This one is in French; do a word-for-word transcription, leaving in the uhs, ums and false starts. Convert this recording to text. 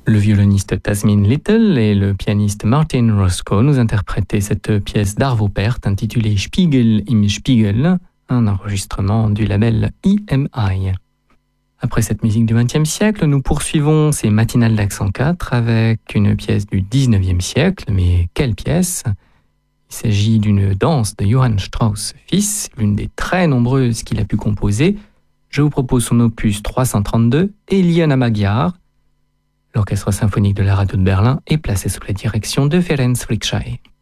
Le violoniste Tasmin Little et le pianiste Martin Roscoe nous interprétaient cette pièce d'Arvo Pärt intitulée Spiegel im Spiegel, un enregistrement du label E M I. Après cette musique du vingtième siècle, nous poursuivons ces matinales d'accent quatre avec une pièce du dix-neuvième siècle. Mais quelle pièce ? Il s'agit d'une danse de Johann Strauss fils, l'une des très nombreuses qu'il a pu composer. Je vous propose son opus trois cent trente-deux, Eliana Magyar. L'Orchestre symphonique de la radio de Berlin est placé sous la direction de Ferenc Fricsay.